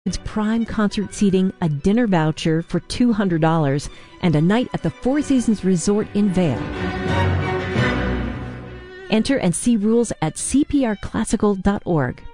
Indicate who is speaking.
Speaker 1: It's prime concert seating, a dinner voucher for $200, and a night at the Four Seasons Resort in Vail. Enter and see rules at cprclassical.org.